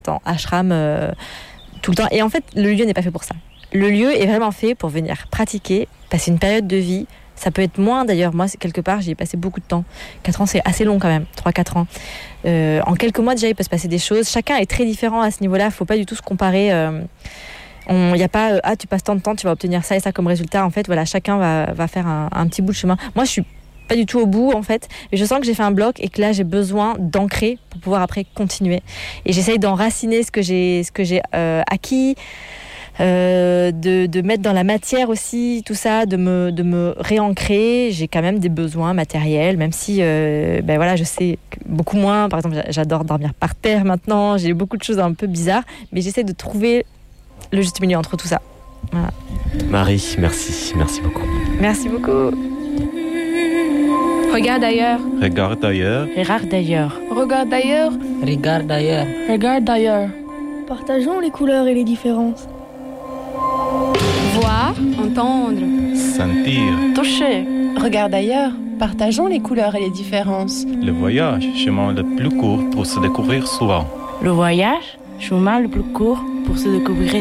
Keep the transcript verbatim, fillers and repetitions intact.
en ashram euh, tout le temps. Et en fait, le lieu n'est pas fait pour ça. Le lieu est vraiment fait pour venir pratiquer, passer une période de vie. Ça peut être moins d'ailleurs. Moi, quelque part, j'y ai passé beaucoup de temps. quatre ans, c'est assez long quand même. trois quatre ans. Euh, en quelques mois, déjà, il peut se passer des choses. Chacun est très différent à ce niveau-là. Il ne faut pas du tout se comparer. Euh, Il n'y a pas, euh, ah, tu passes tant de temps, tu vas obtenir ça et ça comme résultat. En fait, voilà, chacun va, va faire un, un petit bout de chemin. Moi, je suis pas du tout au bout, en fait. Mais je sens que j'ai fait un bloc et que là, j'ai besoin d'ancrer pour pouvoir après continuer. Et j'essaye d'enraciner ce que j'ai, ce que j'ai euh, acquis. Euh, de, de mettre dans la matière aussi tout ça, de me, de me réancrer. J'ai quand même des besoins matériels, même si euh, ben voilà, je sais beaucoup moins. Par exemple, j'adore dormir par terre maintenant, j'ai beaucoup de choses un peu bizarres, mais j'essaie de trouver le juste milieu entre tout ça. Voilà. Marie, merci, merci beaucoup. Merci beaucoup. Regarde ailleurs. Regarde ailleurs. Regarde d'ailleurs. Regarde ailleurs. Regarde d'ailleurs. Regarde d'ailleurs. Partageons les couleurs et les différences. Voir, entendre, Sentir. Toucher. Regarde ailleurs. Partageons les couleurs et les différences. Le voyage, chemin le plus court pour se découvrir souvent. le voyage, chemin le plus court pour se découvrir